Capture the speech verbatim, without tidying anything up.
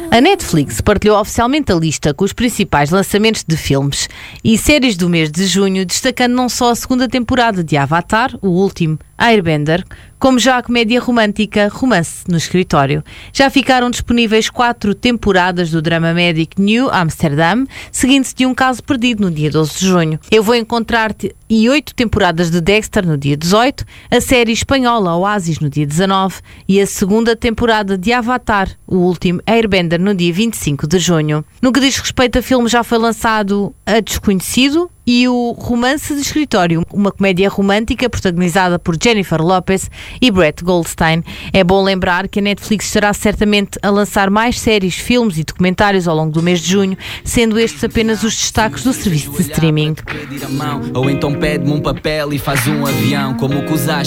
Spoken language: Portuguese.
A Netflix partilhou oficialmente a lista com os principais lançamentos de filmes e séries do mês de junho, destacando não só a segunda temporada de Avatar, o último, Airbender, como já a comédia romântica Romance no Escritório. Já ficaram disponíveis quatro temporadas do drama médico New Amsterdam, seguindo-se de um caso perdido no dia doze de junho. Eu Vou Encontrar-te e oito temporadas de Dexter no dia dezoito, a série espanhola Oasis no dia dezanove e a segunda temporada de Avatar, o último, Airbender, no dia vinte e cinco de junho. No que diz respeito a filme, já foi lançado A Desconhecido e o Romance de Escritório, uma comédia romântica protagonizada por Jennifer Lopez e Brett Goldstein. É bom lembrar que a Netflix estará certamente a lançar mais séries, filmes e documentários ao longo do mês de junho, sendo estes apenas os destaques do serviço de streaming. Ou então pede-me um papel e faz um avião, como que usaste